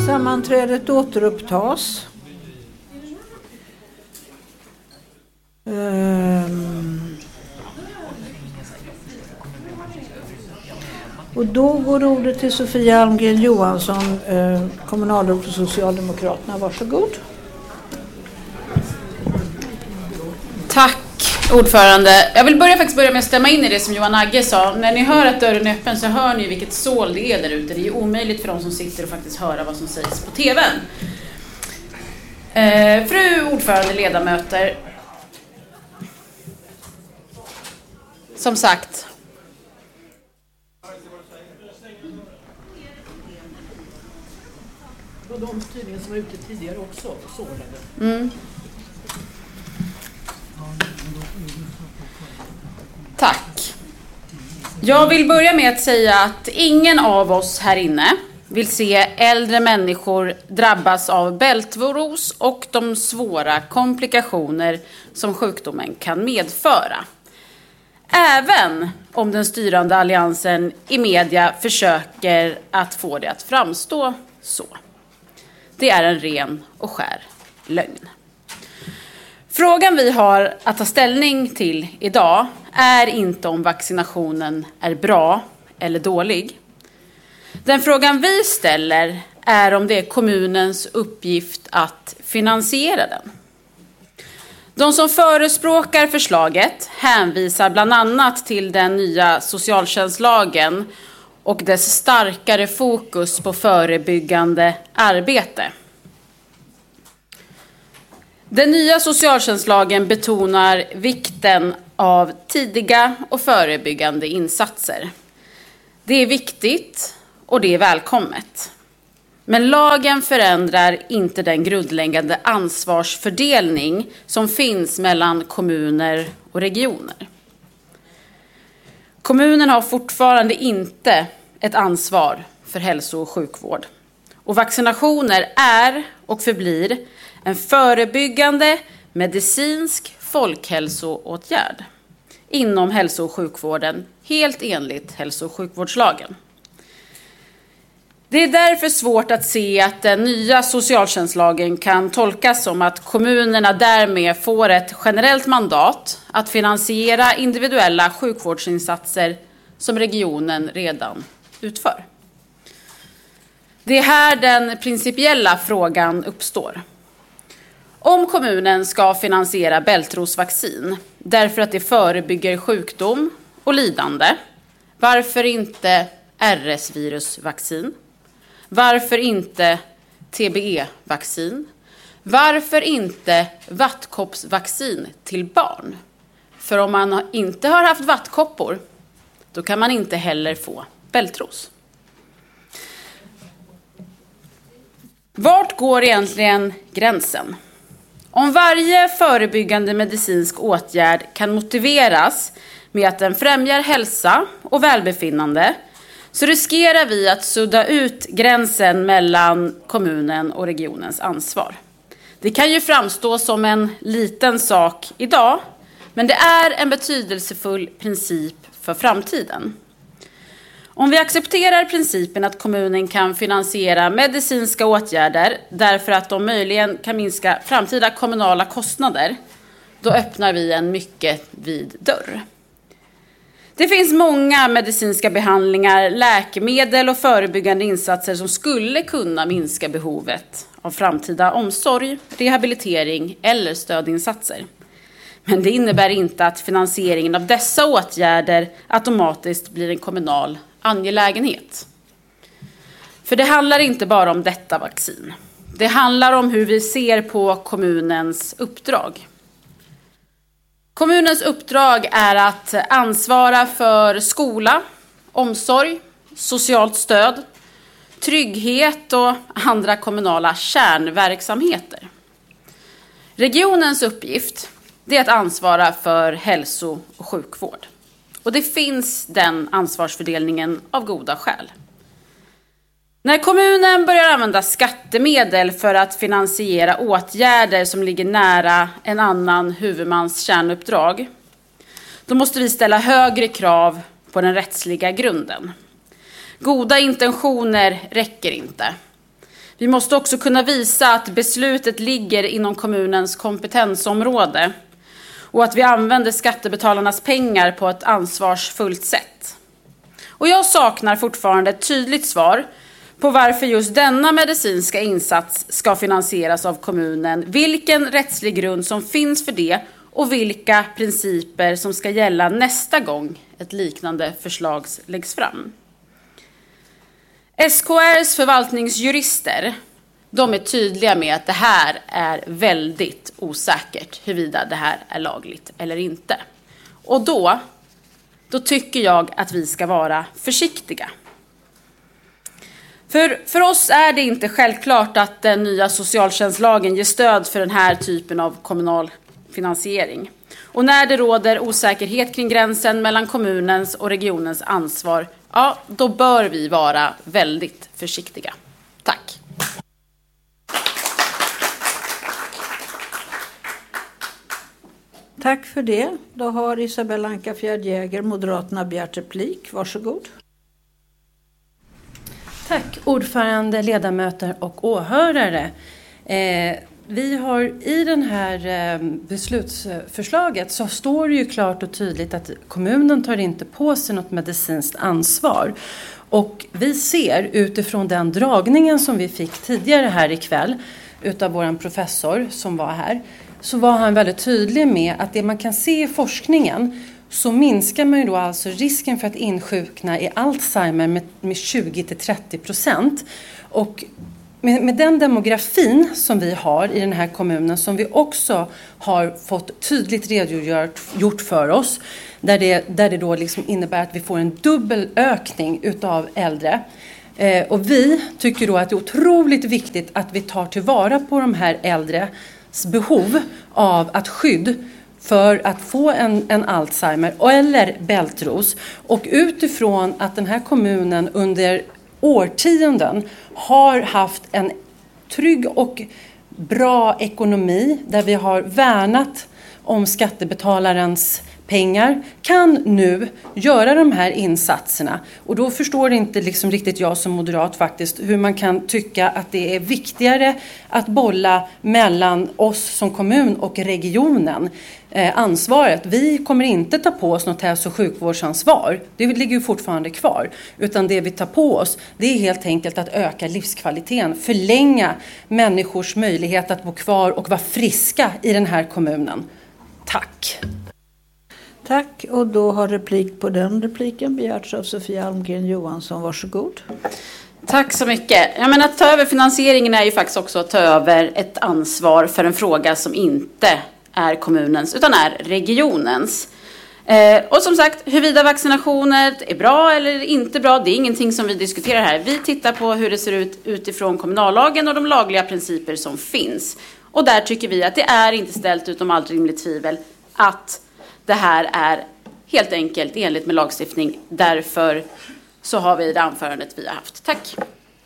Sammanträdet återupptas. Och då går ordet till Sofia Almgren Johansson, kommunalråd för Socialdemokraterna. Varsågod. Tack, ordförande. Jag vill faktiskt börja med att stämma in i det som Johan Agge sa. När ni hör att dörren är öppen så hör ni vilket sål det är där ute. Det är omöjligt för de som sitter och faktiskt höra vad som sägs på tvn. Fru ordförande, ledamöter. Som sagt. Och de tydligen som var ute tidigare också sålade. Tack. Jag vill börja med att säga att ingen av oss här inne vill se äldre människor drabbas av bältvoros och de svåra komplikationer som sjukdomen kan medföra. Även om den styrande alliansen i media försöker att få det att framstå så. Det är en ren och skär lögn. Frågan vi har att ta ställning till idag är inte om vaccinationen är bra eller dålig. Den frågan vi ställer är om det är kommunens uppgift att finansiera den. De som förespråkar förslaget hänvisar bland annat till den nya socialtjänstlagen och dess starkare fokus på förebyggande arbete. Den nya socialtjänstlagen betonar vikten av tidiga och förebyggande insatser. Det är viktigt och det är välkommet. Men lagen förändrar inte den grundläggande ansvarsfördelning som finns mellan kommuner och regioner. Kommunen har fortfarande inte ett ansvar för hälso- och sjukvård. Och vaccinationer är och förblir en förebyggande medicinsk folkhälsoåtgärd inom hälso- och sjukvården, helt enligt hälso- och sjukvårdslagen. Det är därför svårt att se att den nya socialtjänstlagen kan tolkas som att kommunerna därmed får ett generellt mandat att finansiera individuella sjukvårdsinsatser som regionen redan utför. Det är här den principiella frågan uppstår. Om kommunen ska finansiera bältrosvaccin därför att det förebygger sjukdom och lidande, varför inte RS-virusvaccin? Varför inte TBE-vaccin? Varför inte vattkoppsvaccin till barn? För om man inte har haft vattkoppor, då kan man inte heller få bältros. Vart går egentligen gränsen? Om varje förebyggande medicinsk åtgärd kan motiveras med att den främjar hälsa och välbefinnande, så riskerar vi att sudda ut gränsen mellan kommunen och regionens ansvar. Det kan ju framstå som en liten sak idag, men det är en betydelsefull princip för framtiden. Om vi accepterar principen att kommunen kan finansiera medicinska åtgärder därför att de möjligen kan minska framtida kommunala kostnader, då öppnar vi en mycket vid dörr. Det finns många medicinska behandlingar, läkemedel och förebyggande insatser som skulle kunna minska behovet av framtida omsorg, rehabilitering eller stödinsatser. Men det innebär inte att finansieringen av dessa åtgärder automatiskt blir en kommunal angelägenhet. För det handlar inte bara om detta vaccin. Det handlar om hur vi ser på kommunens uppdrag. Kommunens uppdrag är att ansvara för skola, omsorg, socialt stöd, trygghet och andra kommunala kärnverksamheter. Regionens uppgift är att ansvara för hälso- och sjukvård. Och det finns den ansvarsfördelningen av goda skäl. När kommunen börjar använda skattemedel för att finansiera åtgärder som ligger nära en annan huvudmans kärnuppdrag, då måste vi ställa högre krav på den rättsliga grunden. Goda intentioner räcker inte. Vi måste också kunna visa att beslutet ligger inom kommunens kompetensområde och att vi använder skattebetalarnas pengar på ett ansvarsfullt sätt. Och jag saknar fortfarande ett tydligt svar på varför just denna medicinska insats ska finansieras av kommunen, vilken rättslig grund som finns för det och vilka principer som ska gälla nästa gång ett liknande förslag läggs fram. SKR:s förvaltningsjurister, de är tydliga med att det här är väldigt osäkert huruvida det här är lagligt eller inte. Och då tycker jag att vi ska vara försiktiga. För oss är det inte självklart att den nya socialtjänstlagen ger stöd för den här typen av kommunal finansiering. Och när det råder osäkerhet kring gränsen mellan kommunens och regionens ansvar, ja, då bör vi vara väldigt försiktiga. Tack. Tack för det. Då har Isabella Ankefjäd-Jäger, Moderaterna, begärt replik. Varsågod. Tack ordförande, ledamöter och åhörare. Vi har i den här beslutsförslaget så står det ju klart och tydligt att kommunen tar inte på sig något medicinskt ansvar. Och vi ser utifrån den dragningen som vi fick tidigare här ikväll utav våran professor som var här, så var han väldigt tydlig med att det man kan se i forskningen så minskar man ju då alltså risken för att insjukna i Alzheimer med 20-30%. Och med den demografin som vi har i den här kommunen, som vi också har fått tydligt redogjort för oss, där det då liksom innebär att vi får en dubbel ökning utav äldre. Och vi tycker då att det är otroligt viktigt att vi tar tillvara på de här äldres behov av att skydd för att få en Alzheimer eller bältros. Och utifrån att den här kommunen under årtionden har haft en trygg och bra ekonomi där vi har värnat om skattebetalarens pengar, kan nu göra de här insatserna. Och då förstår inte liksom riktigt jag som moderat faktiskt hur man kan tycka att det är viktigare att bolla mellan oss som kommun och regionen ansvaret. Vi kommer inte ta på oss något hälso- och sjukvårdsansvar. Det ligger ju fortfarande kvar. Utan det vi tar på oss, det är helt enkelt att öka livskvaliteten. Förlänga människors möjlighet att bo kvar och vara friska i den här kommunen. Tack! Tack, och då har replik på den repliken begärts av Sofia Almgren Johansson. Varsågod. Tack så mycket. Jag menar, att ta över finansieringen är ju faktiskt också att ta över ett ansvar för en fråga som inte är kommunens utan är regionens. Och som sagt, huruvida vaccinationer är bra eller inte bra, det är ingenting som vi diskuterar här. Vi tittar på hur det ser ut utifrån kommunallagen och de lagliga principer som finns. Och där tycker vi att det är inte ställt utom allt rimligt tvivel att det här är helt enkelt enligt med lagstiftning. Därför så har vi det anförandet vi har haft. Tack.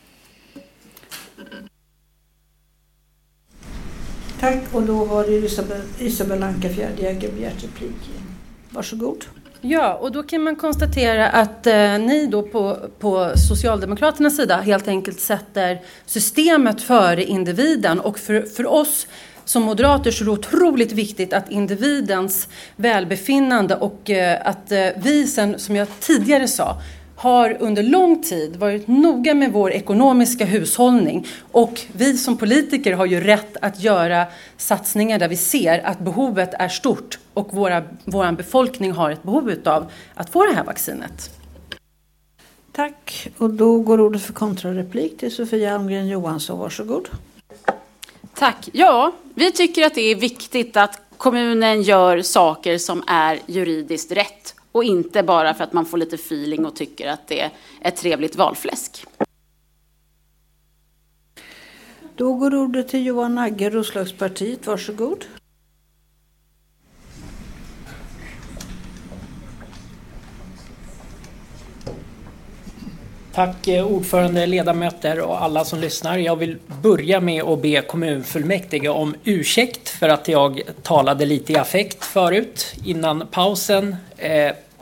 Tack, och då har Isabella Ankefjäd-Jäger begärt replik. Varsågod. Ja, och då kan man konstatera att ni då på Socialdemokraternas sida helt enkelt sätter systemet före individen. Och för oss som moderater så är det otroligt viktigt att individens välbefinnande och att vi sen, som jag tidigare sa, har under lång tid varit noga med vår ekonomiska hushållning. Och vi som politiker har ju rätt att göra satsningar där vi ser att behovet är stort och vår befolkning har ett behov av att få det här vaccinet. Tack, och då går ordet för kontrareplik till Sofia Almgren Johansson. Varsågod. Tack. Ja, vi tycker att det är viktigt att kommunen gör saker som är juridiskt rätt. Och inte bara för att man får lite feeling och tycker att det är ett trevligt valfläsk. Då går ordet till Johan Agge, Roslagspartiet. Varsågod. Tack ordförande, ledamöter och alla som lyssnar. Jag vill börja med att be kommunfullmäktige om ursäkt för att jag talade lite i affekt förut innan pausen.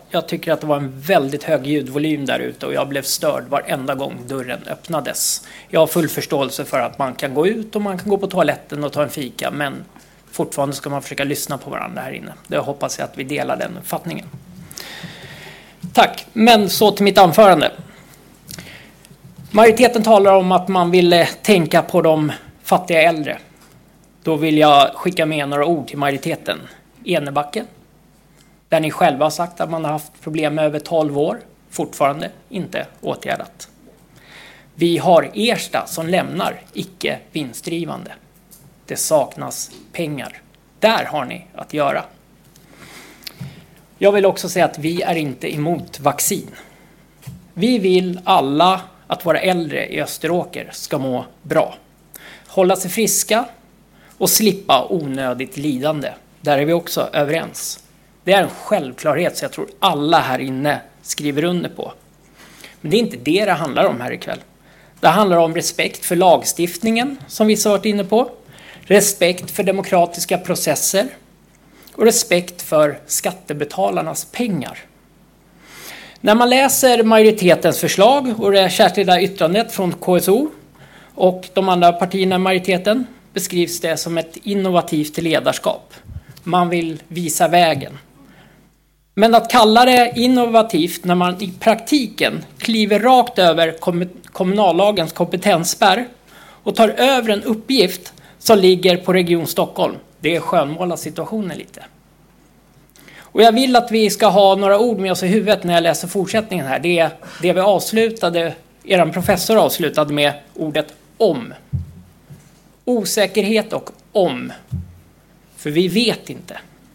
Jag tycker att det var en väldigt hög ljudvolym där ute och jag blev störd varenda gång dörren öppnades. Jag har full förståelse för att man kan gå ut och man kan gå på toaletten och ta en fika, men fortfarande ska man försöka lyssna på varandra här inne. Det hoppas jag att vi delar den uppfattningen. Tack, men så till mitt anförande. Majoriteten talar om att man vill tänka på de fattiga äldre. Då vill jag skicka med några ord till majoriteten. Enebacke, där ni själva har sagt att man har haft problem med över 12 år, fortfarande inte åtgärdat. Vi har Ersta som lämnar icke vinstdrivande. Det saknas pengar. Där har ni att göra. Jag vill också säga att vi är inte emot vaccin. Vi vill alla att våra äldre i Österåker ska må bra. Hålla sig friska och slippa onödigt lidande. Där är vi också överens. Det är en självklarhet så jag tror alla här inne skriver under på. Men det är inte det handlar om här ikväll. Det handlar om respekt för lagstiftningen som vi har varit inne på. Respekt för demokratiska processer. Och respekt för skattebetalarnas pengar. När man läser majoritetens förslag och det särskilda yttrandet från KSO och de andra partierna i majoriteten beskrivs det som ett innovativt ledarskap. Man vill visa vägen. Men att kalla det innovativt när man i praktiken kliver rakt över kommunallagens kompetensspärr och tar över en uppgift som ligger på Region Stockholm, det är skönmåla situationen lite. Och jag vill att vi ska ha några ord med oss i huvudet när jag läser fortsättningen här. Det är det vi avslutade, eran professor avslutade med ordet om. Osäkerhet och om. För vi vet inte.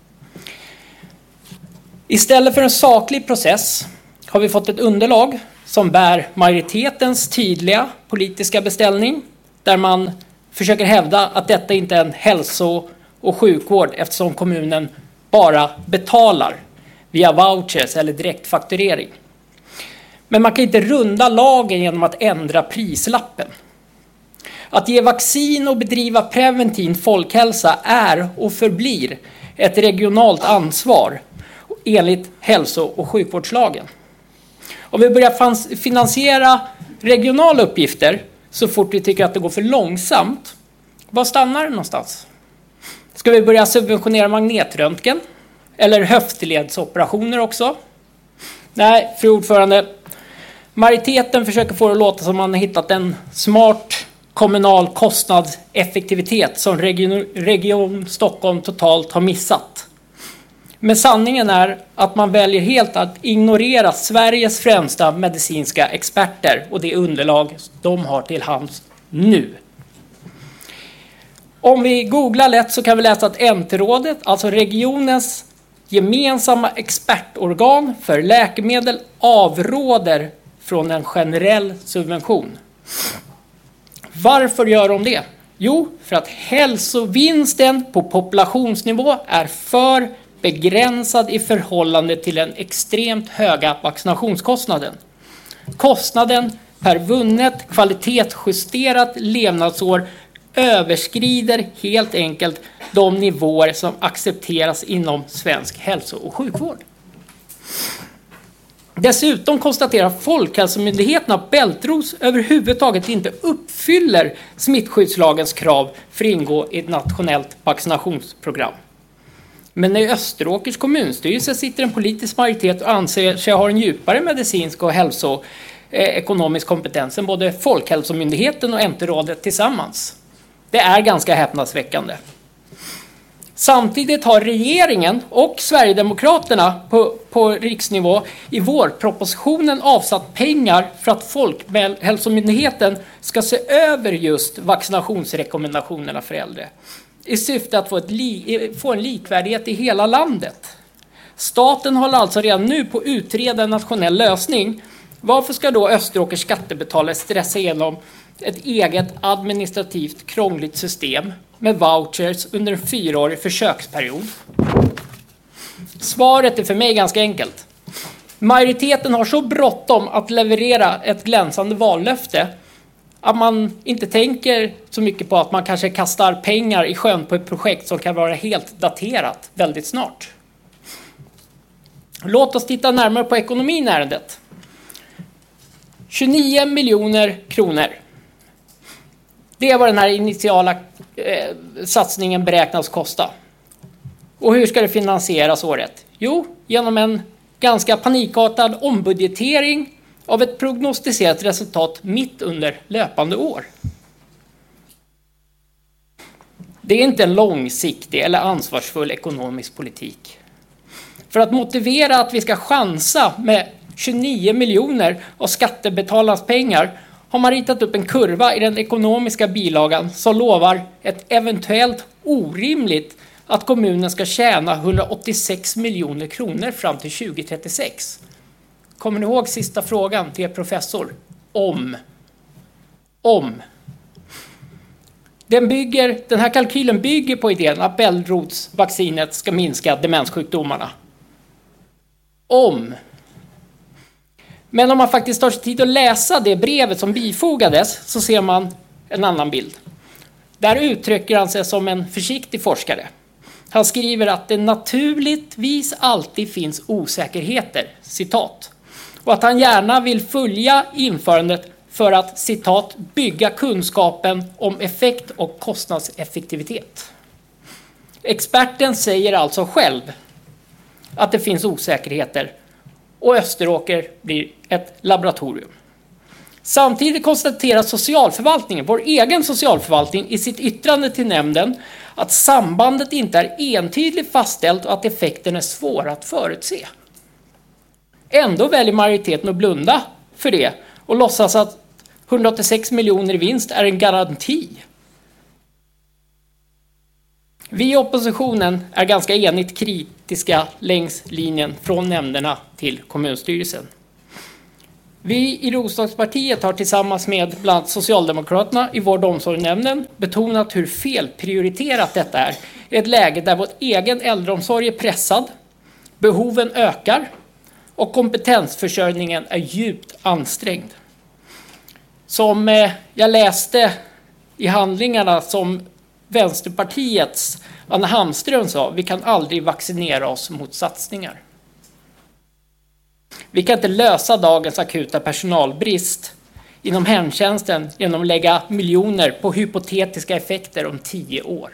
Istället för en saklig process har vi fått ett underlag som bär majoritetens tydliga politiska beställning. Där man försöker hävda att detta inte är en hälso- och sjukvård eftersom kommunen bara betalar via vouchers eller direktfakturering. Men man kan inte runda lagen genom att ändra prislappen. Att ge vaccin och bedriva preventiv folkhälsa är och förblir ett regionalt ansvar enligt hälso- och sjukvårdslagen. Om vi börjar finansiera regionala uppgifter så fort vi tycker att det går för långsamt, var stannar det någonstans? Ska vi börja subventionera magnetröntgen? Eller höftledsoperationer också? Nej, fru ordförande. Majoriteten försöker få det att låta som man har hittat en smart kommunal kostnadseffektivitet som Region Stockholm totalt har missat. Men sanningen är att man väljer helt att ignorera Sveriges främsta medicinska experter och det underlag de har till hands nu. Om vi googlar lätt så kan vi läsa att NT-rådet, alltså regionens gemensamma expertorgan för läkemedel, avråder från en generell subvention. Varför gör de det? Jo, för att hälsovinsten på populationsnivå är för begränsad i förhållande till den extremt höga vaccinationskostnaden. Kostnaden per vunnet kvalitetsjusterat levnadsår överskrider helt enkelt de nivåer som accepteras inom svensk hälso- och sjukvård. Dessutom konstaterar Folkhälsomyndigheten att bältros överhuvudtaget inte uppfyller smittskyddslagens krav för att ingå i ett nationellt vaccinationsprogram. Men i Österåkers kommunstyrelse sitter en politisk majoritet och anser sig ha en djupare medicinsk och hälsoekonomisk kompetens än både Folkhälsomyndigheten och NT-rådet tillsammans. Det är ganska häpnadsväckande. Samtidigt har regeringen och Sverigedemokraterna på riksnivå i vårpropositionen avsatt pengar för att Folkhälsomyndigheten ska se över just vaccinationsrekommendationerna för äldre. I syfte att få en likvärdighet i hela landet. Staten håller alltså redan nu på att utreda en nationell lösning. Varför ska då Österåkers skattebetalare stressa igenom ett eget administrativt krångligt system med vouchers under en 4-årig försöksperiod? Svaret är för mig ganska enkelt. Majoriteten har så bråttom att leverera ett glänsande vallöfte att man inte tänker så mycket på att man kanske kastar pengar i sjön på ett projekt som kan vara helt daterat väldigt snart. Låt oss titta närmare på ekonomin i ärendet. 29 miljoner kronor. Det är vad den här initiala satsningen beräknas kosta. Och hur ska det finansieras året? Jo, genom en ganska panikartad ombudgetering av ett prognostiserat resultat mitt under löpande år. Det är inte en långsiktig eller ansvarsfull ekonomisk politik. För att motivera att vi ska chansa med 29 miljoner av skattebetalarnas pengar har man ritat upp en kurva i den ekonomiska bilagan som lovar ett eventuellt orimligt att kommunen ska tjäna 186 miljoner kronor fram till 2036. Kommer ni ihåg sista frågan till professor? Om. Den här kalkylen bygger på idén att bältrotsvaccinet ska minska demenssjukdomarna. Men om man faktiskt tar sig tid att läsa det brevet som bifogades så ser man en annan bild. Där uttrycker han sig som en försiktig forskare. Han skriver att det naturligtvis alltid finns osäkerheter, citat. Och att han gärna vill följa införandet för att, citat, bygga kunskapen om effekt och kostnadseffektivitet. Experten säger alltså själv att det finns osäkerheter och Österåker blir ett laboratorium. Samtidigt konstaterar socialförvaltningen, vår egen socialförvaltning, i sitt yttrande till nämnden att sambandet inte är entydigt fastställt och att effekten är svår att förutse. Ändå väljer majoriteten att blunda för det och låtsas att 186 miljoner i vinst är en garanti. Vi i oppositionen är ganska enigt kritiska längs linjen från nämnderna till kommunstyrelsen. Vi i Roslagspartiet har tillsammans med bland annat Socialdemokraterna i vård- och omsorgsnämnden betonat hur felprioriterat detta är i ett läge där vår egen äldreomsorg är pressad, behoven ökar och kompetensförsörjningen är djupt ansträngd. Som jag läste i handlingarna som Vänsterpartiets Anna Hamström sa, vi kan aldrig vaccinera oss mot satsningar. Vi kan inte lösa dagens akuta personalbrist inom hemtjänsten genom att lägga miljoner på hypotetiska effekter om 10 år.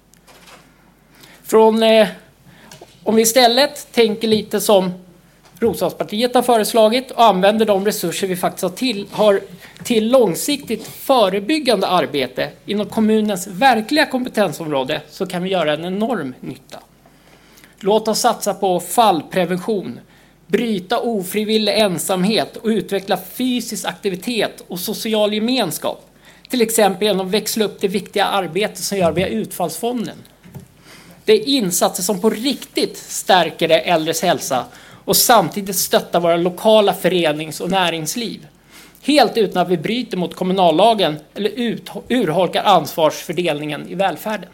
Om vi istället tänker lite som Roslagspartiet har föreslagit och använder de resurser vi faktiskt har till långsiktigt förebyggande arbete inom kommunens verkliga kompetensområde så kan vi göra en enorm nytta. Låt oss satsa på fallprevention, bryta ofrivillig ensamhet och utveckla fysisk aktivitet och social gemenskap. Till exempel genom att växla upp det viktiga arbete som gör via utfallsfonden. Det är insatser som på riktigt stärker de äldres hälsa och samtidigt stöttar våra lokala förenings- och näringsliv. Helt utan att vi bryter mot kommunallagen eller urholkar ansvarsfördelningen i välfärden.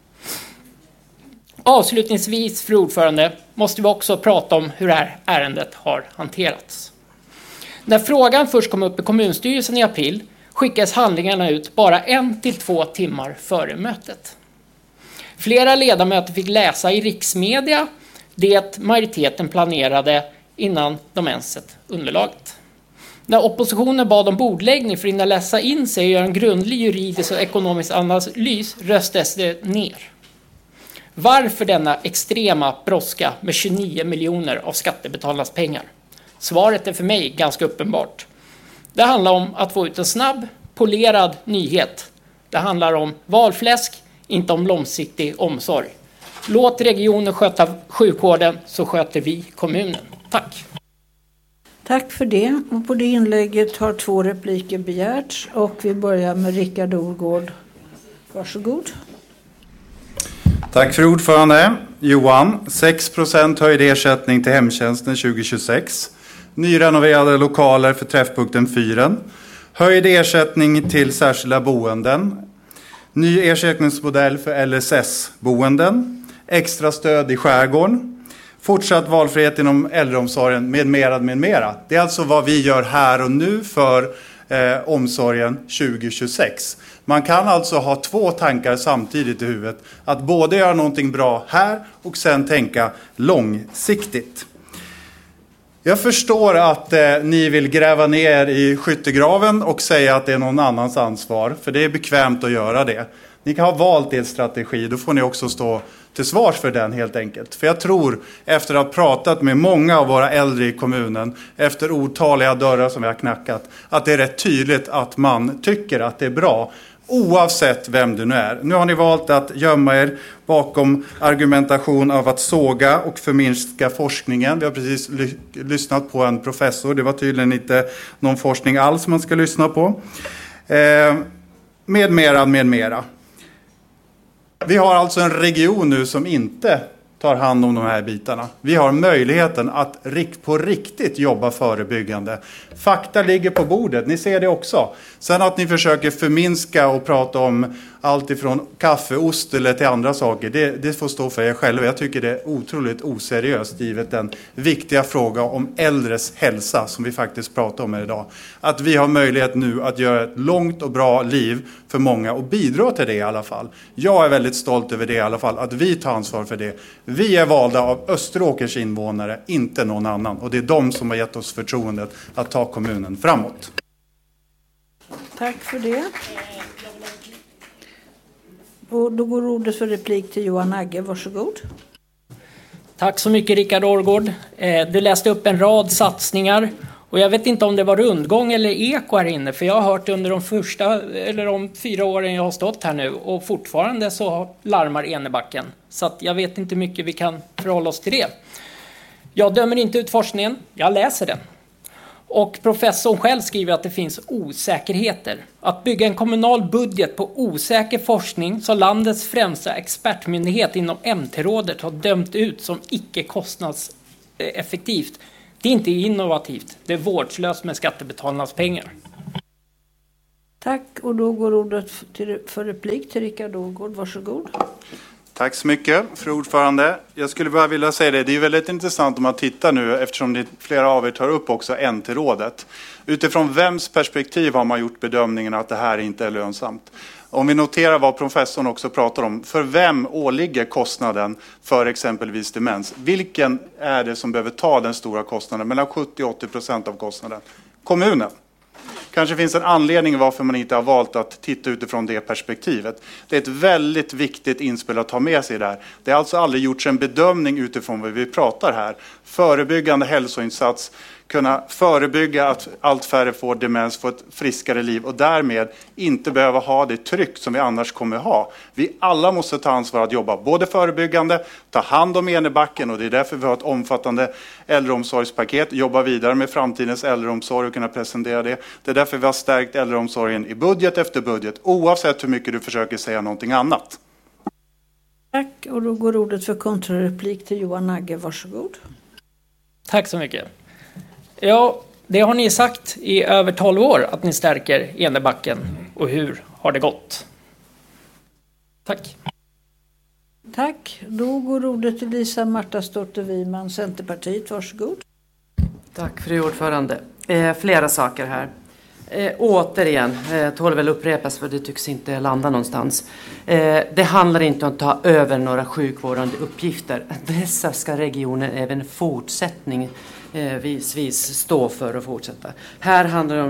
Avslutningsvis, fru ordförande, måste vi också prata om hur det här ärendet har hanterats. När frågan först kom upp i kommunstyrelsen i april skickades handlingarna ut bara 1 till 2 timmar före mötet. Flera ledamöter fick läsa i riksmedia det majoriteten planerade innan de ens sett underlaget. När oppositionen bad om bordläggning för att läsa in sig och göra en grundlig juridisk och ekonomisk analys röstades det ner. Varför denna extrema brådska med 29 miljoner av skattebetalarnas pengar? Svaret är för mig ganska uppenbart. Det handlar om att få ut en snabb, polerad nyhet. Det handlar om valfläsk, inte om långsiktig omsorg. Låt regionen sköta sjukvården så sköter vi kommunen. Tack. Tack för det. Och på det inlägget har 2 repliker begärts och vi börjar med Rickard Orgård. Varsågod. Tack för ordförande. Johan, 6% höjd ersättning till hemtjänsten 2026. Nyrenoverade lokaler för träffpunkten 4. Höjd ersättning till särskilda boenden. Ny ersättningsmodell för LSS-boenden. Extra stöd i skärgården. Fortsatt valfrihet inom äldreomsorgen med mera. Det är alltså vad vi gör här och nu för omsorgen 2026. Man kan alltså ha 2 tankar samtidigt i huvudet. Att både göra någonting bra här och sen tänka långsiktigt. Jag förstår att ni vill gräva ner i skyttegraven och säga att det är någon annans ansvar. För det är bekvämt att göra det. Ni kan ha valt er strategi, då får ni också stå till svars för den helt enkelt. För jag tror, efter att ha pratat med många av våra äldre i kommunen, efter otaliga dörrar som vi har knackat, att det är rätt tydligt att man tycker att det är bra. Oavsett vem du nu är. Nu har ni valt att gömma er bakom argumentation av att såga och förminska forskningen. Vi har precis lyssnat på en professor. Det var tydligen inte någon forskning alls man ska lyssna på. Med mera. Vi har alltså en region nu som inte tar hand om de här bitarna. Vi har möjligheten att på riktigt jobba förebyggande. Fakta ligger på bordet, ni ser det också. Sen att ni försöker förminska och prata om allt ifrån kaffe, ost eller till andra saker, det får stå för er själva. Jag tycker det är otroligt oseriöst givet den viktiga fråga om äldres hälsa som vi faktiskt pratar om här idag. Att vi har möjlighet nu att göra ett långt och bra liv för många och bidra till det i alla fall. Jag är väldigt stolt över det i alla fall, att vi tar ansvar för det. Vi är valda av Österåkers invånare, inte någon annan. Och det är de som har gett oss förtroendet att ta kommunen framåt. Tack för det. Och då går ordet för replik till Johan Agge, varsågod. Tack så mycket Rickard Årgård. Du läste upp en rad satsningar. Och jag vet inte om det var rundgång eller eko här inne. För jag har hört under de 4 åren jag har stått här nu. Och fortfarande så larmar Enebacken. Så att jag vet inte mycket vi kan förhålla oss till det. Jag dömer inte ut forskningen. Jag läser den. Och professorn själv skriver att det finns osäkerheter. Att bygga en kommunal budget på osäker forskning som landets främsta expertmyndighet inom MT-rådet har dömt ut som icke kostnadseffektivt. Det är inte innovativt. Det är vårdslöst med skattebetalarnas pengar. Tack, och då går ordet för replik till Rickard Årgård. Varsågod. Tack så mycket, fru ordförande. Jag skulle bara vilja säga det. Det är väldigt intressant om man tittar nu, eftersom flera av er tar upp också NT-rådet. Utifrån vems perspektiv har man gjort bedömningen att det här inte är lönsamt? Om vi noterar vad professorn också pratar om, för vem åligger kostnaden för exempelvis demens? Vilken är det som behöver ta den stora kostnaden? Mellan 70-80% av kostnaden. Kommunen. Kanske finns en anledning varför man inte har valt att titta utifrån det perspektivet. Det är ett väldigt viktigt inspel att ta med sig där. Det har alltså aldrig gjorts en bedömning utifrån vad vi pratar här. Förebyggande hälsoinsats, kunna förebygga att allt färre får demens, får ett friskare liv och därmed inte behöva ha det tryck som vi annars kommer ha. Vi alla måste ta ansvar att jobba både förebyggande, ta hand om Enebacken, och det är därför vi har ett omfattande äldreomsorgspaket, jobba vidare med framtidens äldreomsorg och kunna presentera det. Det är därför vi har stärkt äldreomsorgen i budget efter budget, oavsett hur mycket du försöker säga någonting annat. Tack, och då går ordet för kontrareplik till Johan Agge, varsågod. Tack så mycket. Ja, det har ni sagt i över 12 år att ni stärker Enebacken. Och hur har det gått? Tack. Tack. Då går ordet till Lisa Martasdotter Wiman, Centerpartiet. Varsågod. Tack fru ordförande. Flera saker här. Återigen, tål väl upprepas för det tycks inte landa någonstans. Det handlar inte om att ta över några sjukvårdande uppgifter. Dessa ska regionen även fortsättningsvis stå för och fortsätta. Här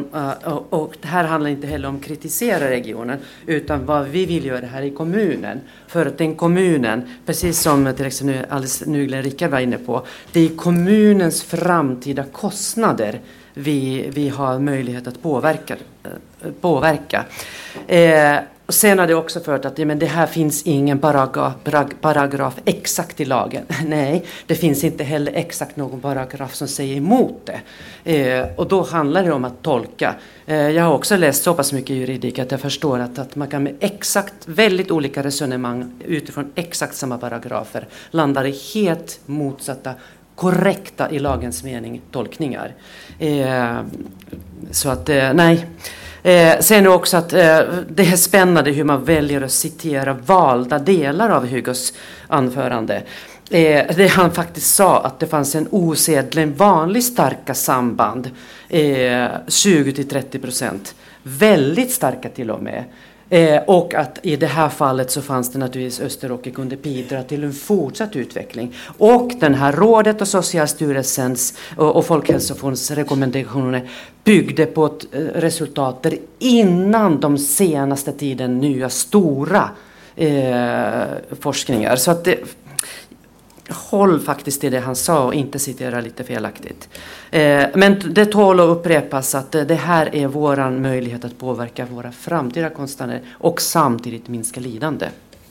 handlar inte heller om att kritisera regionen, utan vad vi vill göra här i kommunen. För att den kommunen, precis som till exempel alldeles nyligen Rickard var inne på, det är kommunens framtida kostnader vi har möjlighet att påverka. Och sen har det också för att det här finns ingen paragraf exakt i lagen. Nej, det finns inte heller exakt någon paragraf som säger emot det. Och då handlar det om att tolka. Jag har också läst så pass mycket juridik att jag förstår att man kan med exakt väldigt olika resonemang utifrån exakt samma paragrafer landar i helt motsatta korrekta i lagens mening tolkningar. Så att nej. Sen också att det är spännande hur man väljer att citera valda delar av Hugos anförande. Det han faktiskt sa att det fanns en osedligen vanlig starka samband, 20-30%. Väldigt starka till och med. Och att i det här fallet så fanns det naturligtvis Österåker kunde bidra till en fortsatt utveckling. Och den här rådet och Socialstyrelsens och Folkhälsofondens rekommendationer byggde på ett resultat där innan de senaste tiden nya stora forskningar. Så att det, håll faktiskt i det han sa och inte citera lite felaktigt. Men det tål att upprepas att det här är våran möjlighet att påverka våra framtida konstnärer och samtidigt minska lidande.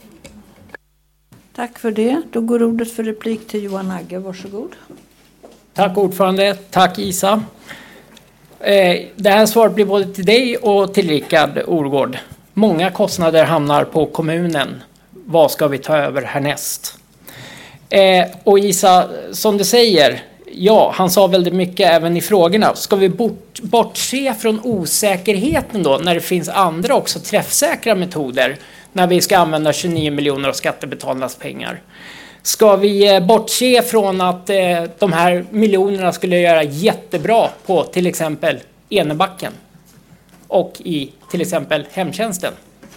Tack för det. Då går ordet för replik till Johan Agge. Varsågod. Tack ordförande. Tack Isa. Det här svaret blir både till dig och till Rickard Orgård. Många kostnader hamnar på kommunen. Vad ska vi ta över härnäst? Och Isa, som du säger, ja, han sa väldigt mycket även i frågorna. Ska vi bortse från osäkerheten då när det finns andra också träffsäkra metoder när vi ska använda 29 miljoner av skattebetalarnas pengar? Ska vi bortse från att de här miljonerna skulle göra jättebra på till exempel Enebacken och i till exempel hemtjänsten?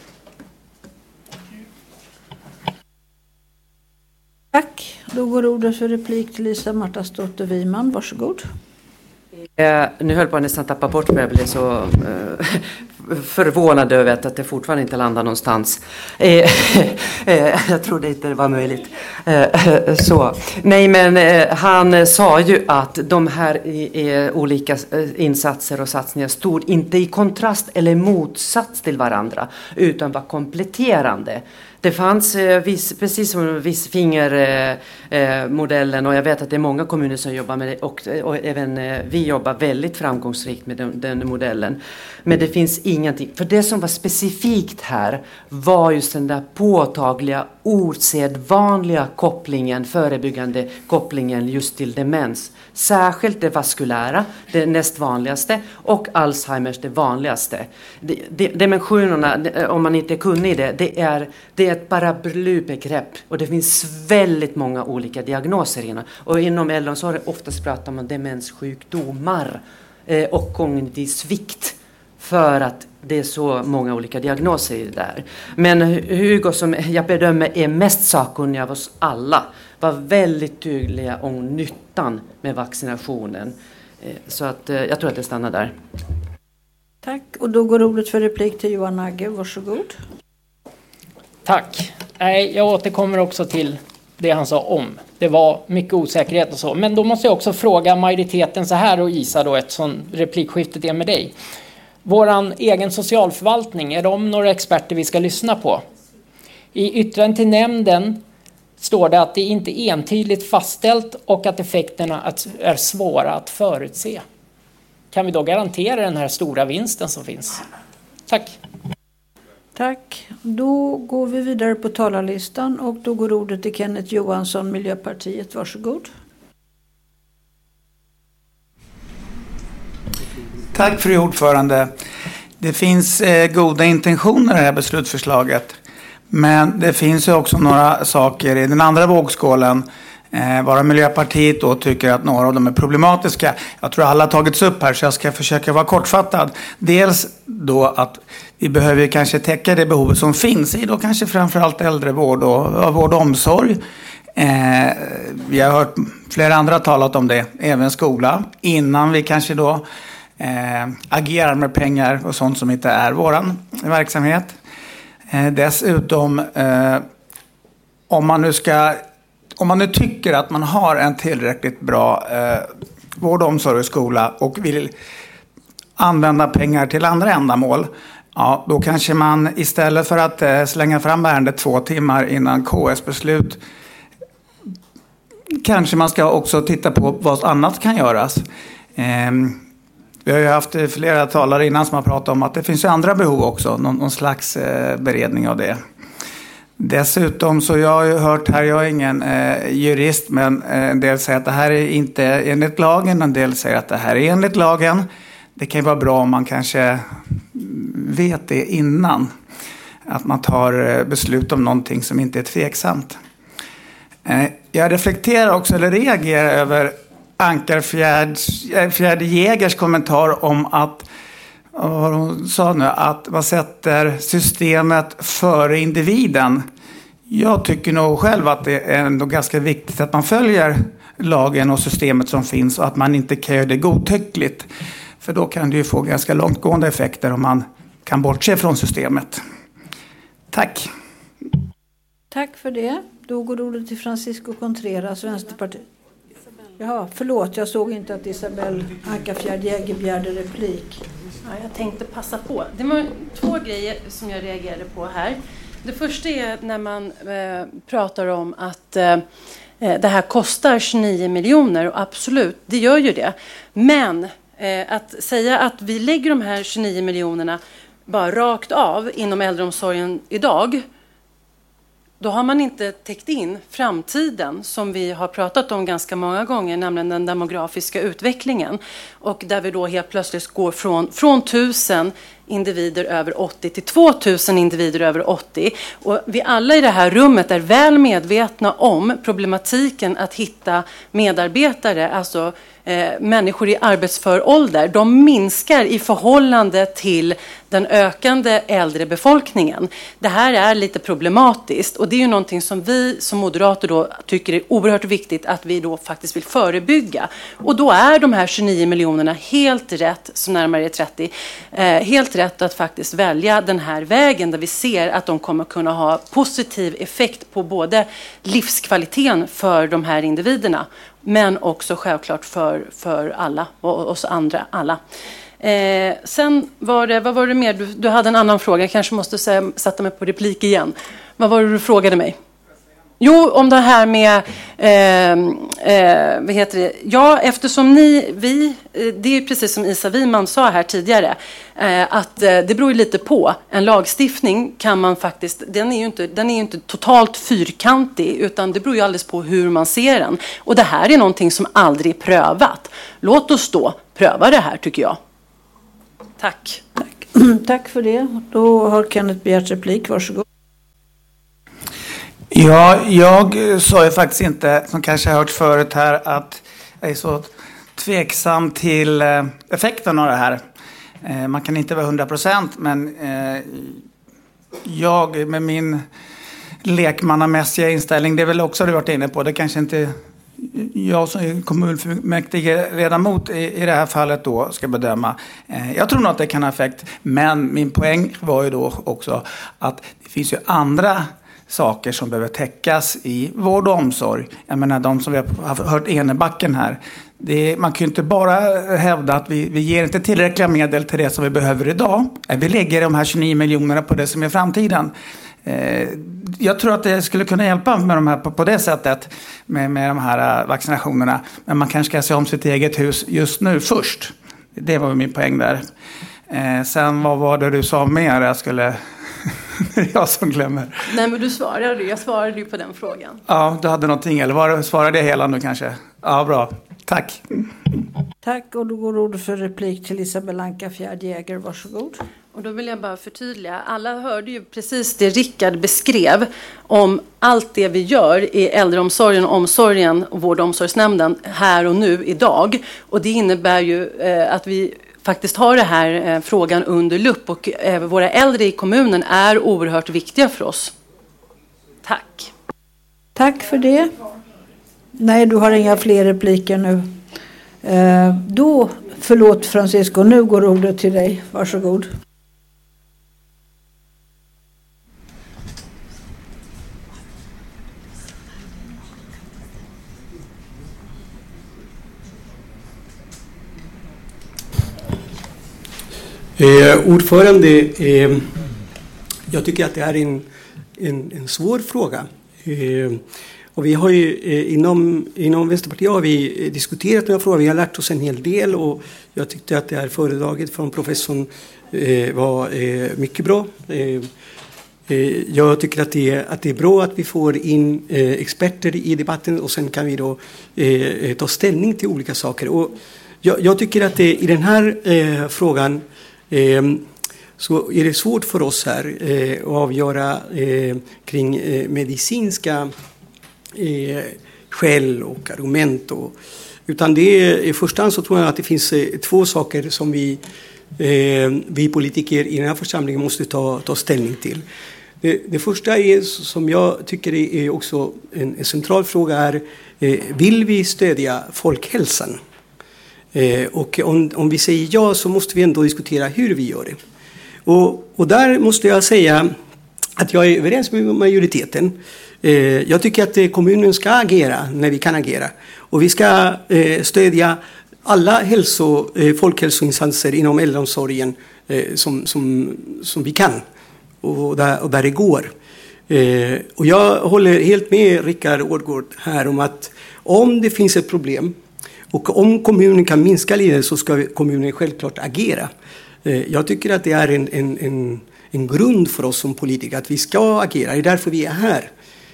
Tack. Då går ordet för replik till Lisa Martasdotter Wiman. Varsågod. Nu höll på att nästan tappa bort mig. Jag blev så förvånad över att det fortfarande inte landar någonstans. Jag trodde inte det var möjligt. Så. Nej, men han sa ju att de här olika insatser och satsningar stod inte i kontrast eller motsats till varandra utan var kompletterande. Det fanns precis som Vissfingermodellen och jag vet att det är många kommuner som jobbar med det och även vi jobbar väldigt framgångsrikt med den modellen. Men det finns ingenting, för det som var specifikt här var just den där påtagliga, osedvanliga kopplingen, förebyggande kopplingen just till demens. Särskilt det vaskulära, det näst vanligaste, och Alzheimers det vanligaste. Dimensionerna, om man inte är kunnig i det, det är ett paraplybegrepp och det finns väldigt många olika diagnoser inom. Och inom äldreomsorgen oftast pratar man demenssjukdomar och kognitiv svikt för att det är så många olika diagnoser i det där. Men Hugo, som jag bedömer är mest sakkunnig av oss alla, var väldigt tydliga om nyttan med vaccinationen. Så att jag tror att det stannar där. Tack. Och då går ordet för replik till Johan Agge. Varsågod. Tack. Jag återkommer också till det han sa om. Det var mycket osäkerhet och så. Men då måste jag också fråga majoriteten så här och Isa då, eftersom replikskiftet är med dig. Våran egen socialförvaltning, är de några experter vi ska lyssna på? I yttrandet till nämnden står det att det inte är entydigt fastställt och att effekterna är svåra att förutse. Kan vi då garantera den här stora vinsten som finns? Tack. Tack. Då går vi vidare på talarlistan och då går ordet till Kenneth Johansson, Miljöpartiet. Varsågod. Tack fru ordförande. Det finns goda intentioner i det här beslutsförslaget. Men det finns ju också några saker i den andra vågskålen. Vara Miljöpartiet då tycker att några av dem är problematiska. Jag tror alla har tagits upp här så jag ska försöka vara kortfattad. Dels då att vi behöver kanske täcka det behovet som finns i då kanske framförallt äldrevård och vård och omsorg. Vi har hört flera andra talat om det, även skola. Innan vi kanske då agerar med pengar och sånt som inte är våran verksamhet. Dessutom om man nu tycker att man har en tillräckligt bra vård, omsorg och skola och vill använda pengar till andra ändamål, ja, då kanske man istället för att slänga fram ärendet 2 timmar innan KS beslut, kanske man ska också titta på vad annat kan göras. Vi har ju haft flera talare innan som har pratat om att det finns ju andra behov också, någon slags beredning av det. Dessutom så jag har ju hört här, jag är ingen jurist, men en del säger att det här är inte enligt lagen, en del säger att det här är enligt lagen. Det kan ju vara bra om man kanske vet det innan, att man tar beslut om någonting som inte är tveksamt. Jag reflekterar också, eller reagerar över Ankarfjärd Jägers kommentar om att vad hon sa nu, att man sätter systemet före individen. Jag tycker nog själv att det är ändå ganska viktigt att man följer lagen och systemet som finns och att man inte kan göra det godtyckligt. För då kan det ju få ganska långtgående effekter om man kan bortse från systemet. Tack. Tack för det. Då går ordet till Francisco Contreras, Vänsterpartiet. Jaha, förlåt, jag såg inte att Isabel Ankafjärd Jäger begärde replik. Ja, jag tänkte passa på. Det var 2 grejer som jag reagerade på här. Det första är när man pratar om att det här kostar 29 miljoner. Och absolut, det gör ju det. Men att säga att vi lägger de här 29 miljonerna bara rakt av inom äldreomsorgen idag, då har man inte täckt in framtiden som vi har pratat om ganska många gånger, nämligen den demografiska utvecklingen. Och där vi då helt plötsligt går från 1000 individer över 80 till 2000 individer över 80. Och vi alla i det här rummet är väl medvetna om problematiken att hitta medarbetare, alltså människor i arbetsför ålder. De minskar i förhållande till den ökande äldre befolkningen. Det här är lite problematiskt och det är ju någonting som vi som moderater då tycker är oerhört viktigt att vi då faktiskt vill förebygga. Och då är de här 29 miljonerna helt rätt, som närmare 30, helt rätt att faktiskt välja den här vägen där vi ser att de kommer kunna ha positiv effekt på både livskvaliteten för de här individerna men också självklart för alla och oss andra alla. Sen vad var det mer? Du hade en annan fråga. Jag kanske måste sätta mig på replik igen. Vad var det du frågade mig? Jo, om det här med vad heter det? Ja, eftersom det är precis som Isa Wiman sa här tidigare, att det beror lite på. En lagstiftning kan man faktiskt, den är ju inte totalt fyrkantig, utan det beror ju alldeles på hur man ser den. Och det här är någonting som aldrig är prövat. Låt oss då pröva det här, tycker jag. Tack. Tack för det. Då har Kenneth begärt replik. Varsågod. Ja, jag sa ju faktiskt inte, som kanske har hört förut här, att jag är så tveksam till effekten av det här. Man kan inte vara 100%, men jag med min lekmannamässiga inställning, det är väl också du varit inne på, det kanske inte jag som är kommunfullmäktige ledamot i det här fallet då ska bedöma. Jag tror nog att det kan ha effekt, men min poäng var ju då också att det finns ju andra saker som behöver täckas i vård och omsorg. Jag menar de som vi har hört Enebacken här. Man kan ju inte bara hävda att vi ger inte tillräckliga medel till det som vi behöver idag. Vi lägger de här 29 miljonerna på det som är framtiden. Jag tror att det skulle kunna hjälpa med de här på det sättet med de här vaccinationerna. Men man kanske ska se om sitt eget hus just nu först. Det var min poäng där. Sen vad var det du sa mer? Jag skulle... Det är jag som glömmer. Nej, men jag svarade ju på den frågan. Ja, du hade någonting, eller svarade jag hela nu kanske? Ja, bra. Tack. Tack, och då går ordet för replik till Isabel Ankafjärd Jäger. Varsågod. Och då vill jag bara förtydliga. Alla hörde ju precis det Rickard beskrev om allt det vi gör i äldreomsorgen, omsorgen och vård- och omsorgsnämnden här och nu idag. Och det innebär ju att vi faktiskt har det här frågan under lupp och våra äldre i kommunen är oerhört viktiga för oss. Tack. Tack för det. Nej, du har inga fler repliker nu. Då, förlåt Francisco, nu går ordet till dig. Varsågod. Ordförande, jag tycker att det är en svår fråga. Och vi har ju inom Vänsterpartiet har vi diskuterat den här frågan. Vi har lärt oss en hel del och jag tyckte att det här föredraget från professorn var mycket bra. Jag tycker att det är bra att vi får in experter i debatten och sen kan vi då ta ställning till olika saker. Och jag tycker att i den här frågan så är det svårt för oss här att avgöra kring medicinska skäl och argument. Utan det är, i första hand så tror jag att det finns två saker som vi vi politiker i den här församlingen måste ta ställning till. Det första är, som jag tycker är också en central fråga, är vill vi stödja folkhälsan? Och om vi säger ja, så måste vi ändå diskutera hur vi gör det. Och där måste jag säga att jag är överens med majoriteten. Jag tycker att kommunen ska agera när vi kan agera. Och vi ska stödja alla folkhälsoinsatser inom äldreomsorgen som vi kan. Och där det går. Och jag håller helt med Rickard Årgård här om att om det finns ett problem och om kommunen kan minska lidandet, så ska kommunen självklart agera. Jag tycker att det är en grund för oss som politiker att vi ska agera. Det är därför vi är här.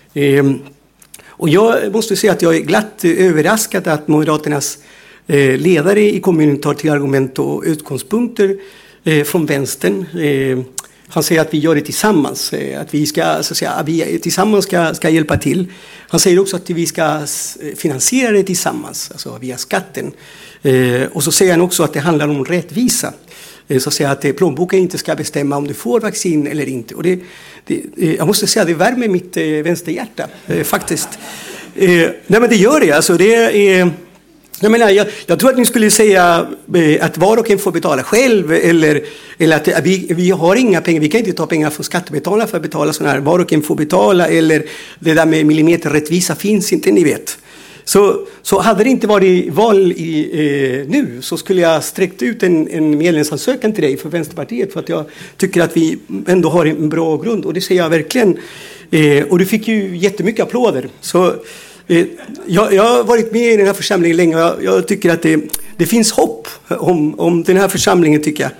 Och jag måste säga att jag är glatt överraskad att Moderaternas ledare i kommunen tar till argument och utgångspunkter från vänstern. Han säger att vi gör det tillsammans, att vi ska, så att säga, vi tillsammans ska hjälpa till. Han säger också att vi ska finansiera det tillsammans, alltså via skatten. Och så säger han också att det handlar om rättvisa. Så att säga att plånboken inte ska bestämma om du får vaccin eller inte. Och jag måste säga att det värmer mitt vänsterhjärta, faktiskt. Nej, men det gör det. Alltså, det är... Jag tror att ni skulle säga att var och en får betala själv, eller att vi har inga pengar, vi kan inte ta pengar från skattebetalarna för att betala sådana här, var och en får betala, eller det där med millimeterrättvisa finns inte, ni vet. Så hade det inte varit val nu, så skulle jag sträckt ut en medlemsansökan till dig för Vänsterpartiet, för att jag tycker att vi ändå har en bra grund, och det säger jag verkligen. Och du fick ju jättemycket applåder, så... Jag har varit med i den här församlingen länge, och jag tycker att det finns hopp om den här församlingen, tycker jag.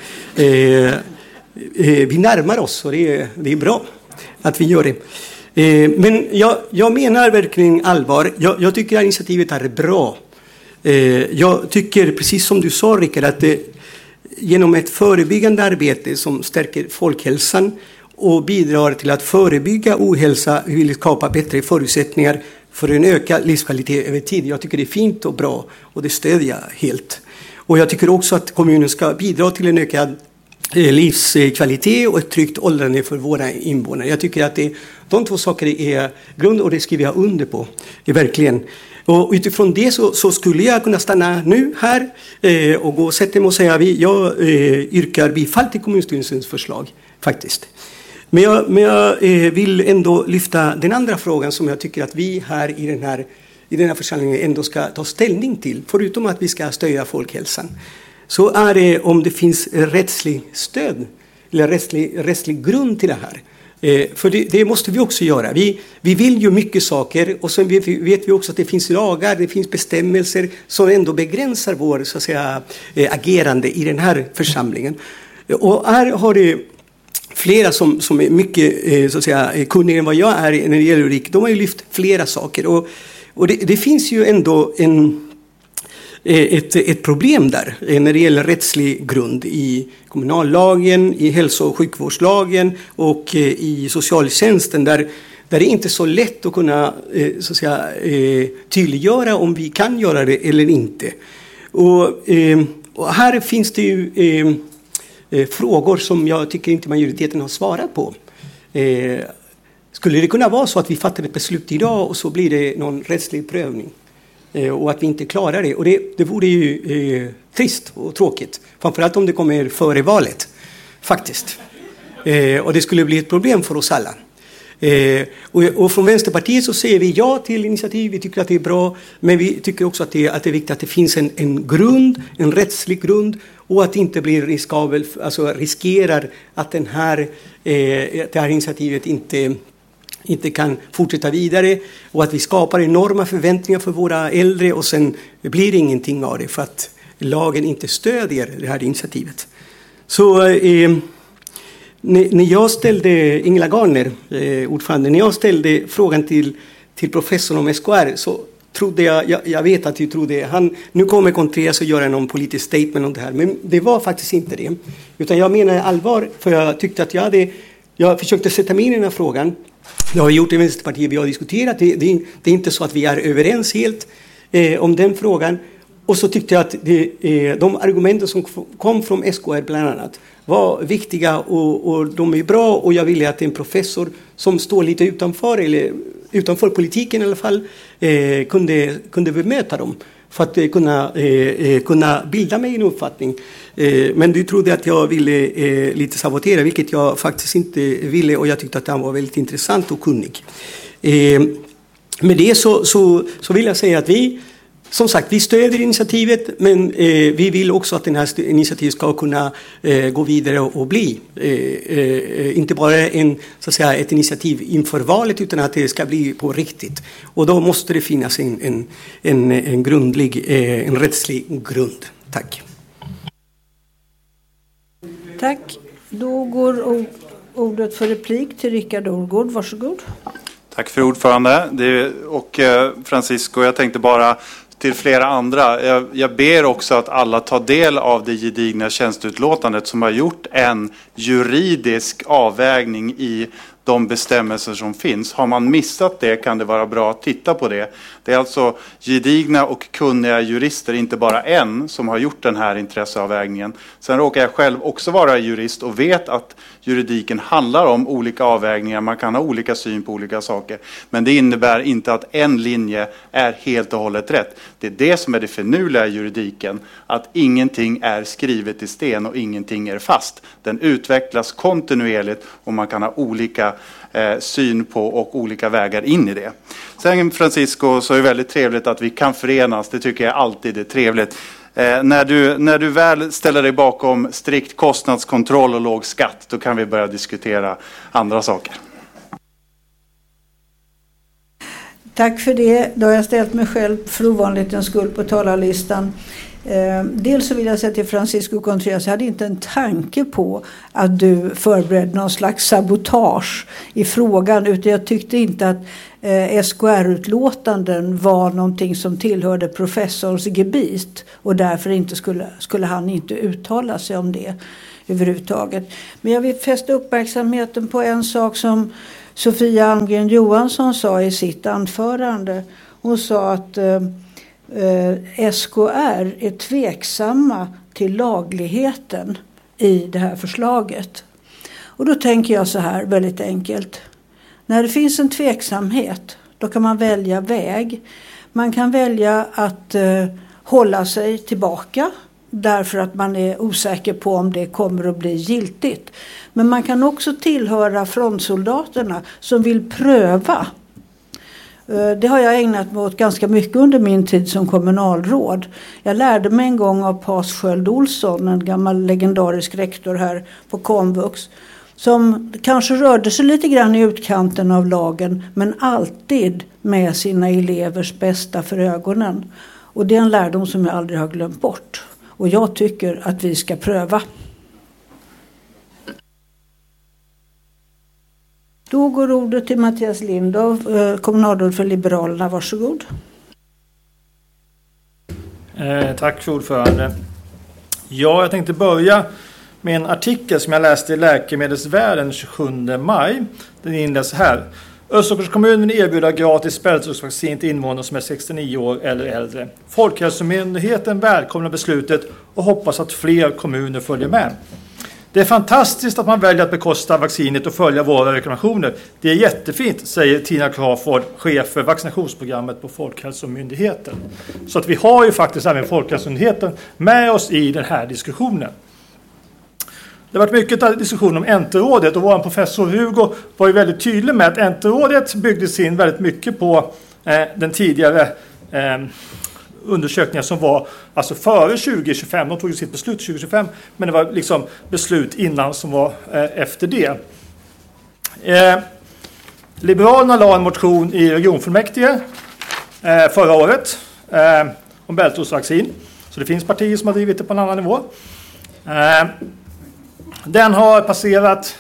Vi närmar oss, och det är bra att vi gör det. Men jag menar verkligen allvar. Jag tycker att initiativet är bra. Jag tycker, precis som du sa, Rickard, att genom ett förebyggande arbete som stärker folkhälsan och bidrar till att förebygga ohälsa, vill skapa bättre förutsättningar för en ökad livskvalitet över tid. Jag tycker det är fint och bra, och det stödjer jag helt. Och jag tycker också att kommunen ska bidra till en ökad livskvalitet och ett tryggt åldrande för våra invånare. Jag tycker att de två saker är grund, och det skriver jag under på. Det är verkligen. Och utifrån det så skulle jag kunna stanna nu här och gå och sätta mig och säga jag yrkar bifall till kommunstyrelsens förslag, faktiskt. Men jag vill ändå lyfta den andra frågan som jag tycker att vi här i den här församlingen ändå ska ta ställning till. Förutom att vi ska stödja folkhälsan, så är det om det finns rättslig stöd eller rättslig grund till det här. För det måste vi också göra. Vi vill ju mycket saker, och sen vet vi också att det finns lagar, det finns bestämmelser som ändå begränsar vår, så att säga, agerande i den här församlingen. Och här har det flera som är mycket så att säga, kunniga än vad jag är när det gäller juridik. De har ju lyft flera saker. Och det finns ju ändå ett problem där när det gäller rättslig grund i kommunallagen, i hälso- och sjukvårdslagen och i socialtjänsten, där det är inte så lätt att kunna så att säga, tydliggöra om vi kan göra det eller inte. Och här finns det ju frågor som jag tycker inte majoriteten har svarat på. Skulle det kunna vara så att vi fattar ett beslut idag och så blir det någon rättslig prövning och att vi inte klarar det? Och det vore ju trist och tråkigt. Framförallt om det kommer före valet, faktiskt. Och det skulle bli ett problem för oss alla. Och från Vänsterpartiet så säger vi ja till initiativ, vi tycker att det är bra, men vi tycker också att det är viktigt att det finns en grund, en rättslig grund, och att det inte blir riskabel, alltså riskerar att det här initiativet inte kan fortsätta vidare, och att vi skapar enorma förväntningar för våra äldre och sen blir det ingenting av det för att lagen inte stödjer det här initiativet. Så när jag ställde, Ingela Garner, ordförande, när jag ställde frågan till professorn om SKR, så trodde jag vet att du trodde nu kommer Contreras att göra någon politisk statement om det här, men det var faktiskt inte det, utan jag menar allvar, för jag tyckte att jag försökte sätta mig in i den här frågan. Det har vi gjort i Vänsterpartiet, vi har diskuterat det är inte så att vi är överens helt om den frågan, Och så tyckte jag att de argumenten som kom från SKR bland annat var viktiga och de är bra, och jag ville att en professor som står lite utanför politiken i alla fall kunde bemöta dem för att kunna bilda mig en uppfattning. Men du trodde att jag ville lite sabotera, vilket jag faktiskt inte ville, och jag tyckte att han var väldigt intressant och kunnig. Med det så vill jag säga att vi stöder initiativet, men vi vill också att den här initiativet ska kunna gå vidare och bli inte bara ett initiativ inför valet, utan att det ska bli på riktigt. Och då måste det finnas en rättslig grund. Tack. Tack. Då går ordet för replik till Rickard Orgård. Varsågod. Tack för ordförande. Och Francisco, jag tänkte bara till flera andra. Jag ber också att alla tar del av det gedigna tjänsteutlåtandet som har gjort en juridisk avvägning i de bestämmelser som finns. Har man missat det kan det vara bra att titta på det. Det är alltså gedigna och kunniga jurister, inte bara en, som har gjort den här intresseavvägningen. Sen råkar jag själv också vara jurist och vet att juridiken handlar om olika avvägningar. Man kan ha olika syn på olika saker. Men det innebär inte att en linje är helt och hållet rätt. Det är det som är det finurliga i juridiken. Att ingenting är skrivet i sten och ingenting är fast. Den utvecklas kontinuerligt och man kan ha olika syn på och olika vägar in i det. Sen Francisco, så är det väldigt trevligt att vi kan förenas. Det tycker jag alltid är trevligt. När du väl ställer dig bakom strikt kostnadskontroll och låg skatt, då kan vi börja diskutera andra saker. Tack för det. Då har jag ställt mig själv för ovanlighetens skull på talarlistan. Dels så vill jag säga till Francisco Contreras, jag hade inte en tanke på att du förberedde någon slags sabotage i frågan, utan jag tyckte inte att SKR-utlåtanden var någonting som tillhörde professorns gebit, och därför inte skulle han inte uttala sig om det överhuvudtaget. Men jag vill fästa uppmärksamheten på en sak som Sofia Almgren Johansson sa i sitt anförande. Hon sa att SKR är tveksamma till lagligheten i det här förslaget. Och då tänker jag så här väldigt enkelt. När det finns en tveksamhet, då kan man välja väg. Man kan välja att hålla sig tillbaka därför att man är osäker på om det kommer att bli giltigt. Men man kan också tillhöra frontsoldaterna som vill pröva. Det har jag ägnat mig åt ganska mycket under min tid som kommunalråd. Jag lärde mig en gång av Paz Sköld Olsson, en gammal legendarisk rektor här på Komvux, som kanske rörde sig lite grann i utkanten av lagen, men alltid med sina elevers bästa för ögonen. Och det är en lärdom som jag aldrig har glömt bort. Och jag tycker att vi ska pröva. Då går ordet till Mattias Lindov, kommunalråd för Liberalerna. Varsågod. Tack för ordförande. Ja, jag tänkte börja med en artikel som jag läste i Läkemedelsvärlden 27 maj. Den inleds här. Östersjöns kommun erbjuder gratis bältesvaccin till invånare som är 69 år eller äldre. Folkhälsomyndigheten välkomnar beslutet och hoppas att fler kommuner följer med. Det är fantastiskt att man väljer att bekosta vaccinet och följa våra rekommendationer. Det är jättefint, säger Tina Crawford, chef för vaccinationsprogrammet på Folkhälsomyndigheten. Så att vi har ju faktiskt även Folkhälsomyndigheten med oss i den här diskussionen. Det har varit mycket diskussion om Enterrådet, och vår professor Hugo var ju väldigt tydlig med att Enterrådet byggdes in väldigt mycket på den tidigare undersökningar som var alltså före 2025. De tog ju sitt beslut 2025, men det var liksom beslut innan som var efter det. Liberalerna la en motion i regionfullmäktige förra året om bältesvaccin. Så det finns partier som har drivit det på en annan nivå. Den har passerat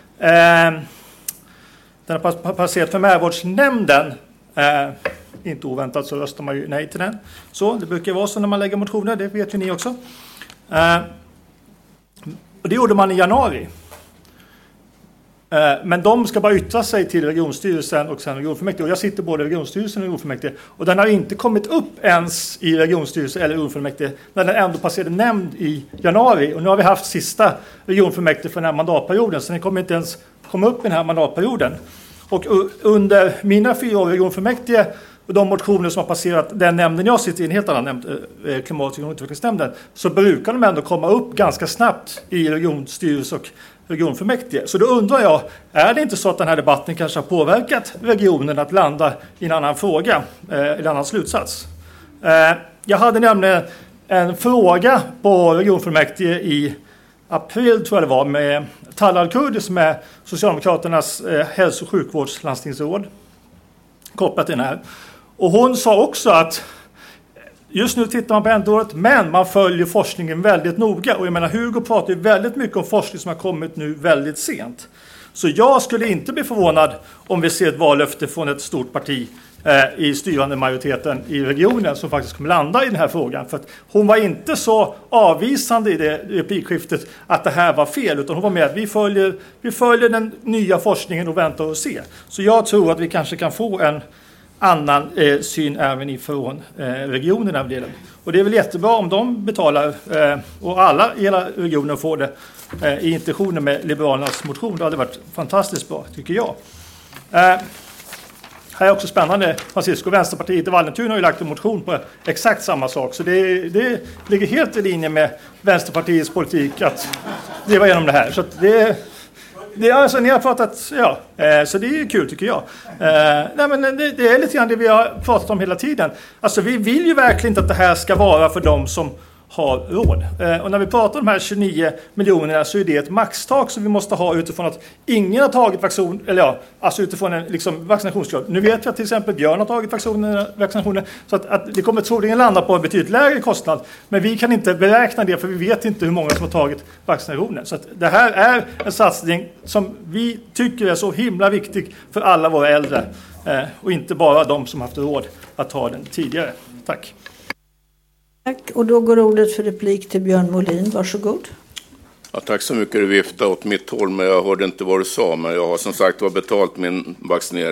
primärvårdsnämnden. Inte oväntat så röstar man ju nej till den. Så det brukar vara så när man lägger motioner, det vet ju ni också. Och det gjorde man i januari. Men de ska bara yttra sig till regionstyrelsen och sen regionfullmäktige. Och jag sitter både i regionstyrelsen och regionfullmäktige. Och den har inte kommit upp ens i regionstyrelsen eller regionfullmäktige när den ändå passerade nämnd i januari. Och nu har vi haft sista regionfullmäktige för den här mandatperioden. Så den kommer inte ens komma upp i den här mandatperioden. Och under mina 4 år i regionfullmäktige och de motioner som har passerat den nämnden jag sitter i, en helt annan nämnd, klimat- och utvecklingsnämnden, så brukar de ändå komma upp ganska snabbt i regionstyrelse och regionfullmäktige. Så då undrar jag, är det inte så att den här debatten kanske har påverkat regionen att landa i en annan fråga, en annan slutsats? Jag hade nämligen en fråga på regionfullmäktige i april, tror jag det var, med Talal Kurdi som är Socialdemokraternas hälso- och sjukvårdslandstingsråd kopplat till den här. Och hon sa också att just nu tittar man på ändåret, men man följer forskningen väldigt noga. Och jag menar, Hugo pratar ju väldigt mycket om forskning som har kommit nu väldigt sent. Så jag skulle inte bli förvånad om vi ser ett vallöfte från ett stort parti i styrande majoriteten i regionen som faktiskt kommer landa i den här frågan. För att hon var inte så avvisande i det replikskiftet att det här var fel, utan hon var med att vi följer den nya forskningen och väntar och ser. Så jag tror att vi kanske kan få en annan syn även ifrån regionen av delen. Och det är väl jättebra om de betalar och alla i hela regionen får det i intentionen med Liberalernas motion. Det hade varit fantastiskt bra, tycker jag. Här är också spännande, Francisco, Vänsterpartiet i Vallentuna har ju lagt en motion på exakt samma sak. Så det ligger helt i linje med Vänsterpartiets politik att driva igenom det här. Så att det är alltså, ni har pratat, ja, så det är ju kul tycker jag. Nej, men det är lite grann det vi har pratat om hela tiden. Alltså vi vill ju verkligen inte att det här ska vara för dem som har råd. Och när vi pratar om de här 29 miljonerna så är det ett maxtak som vi måste ha utifrån att ingen har tagit vaccin, eller ja, alltså utifrån en liksom vaccinationsgrad. Nu vet vi att till exempel Björn har tagit vaccinationer så att det kommer troligen landa på en betydligt lägre kostnad. Men vi kan inte beräkna det för vi vet inte hur många som har tagit vaccinationer. Så att det här är en satsning som vi tycker är så himla viktig för alla våra äldre och inte bara de som haft råd att ta den tidigare. Tack. Tack. Och då går ordet för replik till Björn Molin. Varsågod. Ja, tack så mycket. Du viftade åt mitt håll, men jag hörde inte vad du sa. Men jag har som sagt betalt min vaccinering.